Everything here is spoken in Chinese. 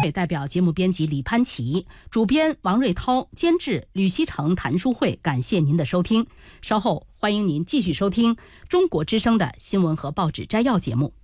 伟代表节目编辑李潘琪，主编王瑞涛，监制吕希成、谭书慧。感谢您的收听，稍后欢迎您继续收听中国之声的新闻和报纸摘要节目。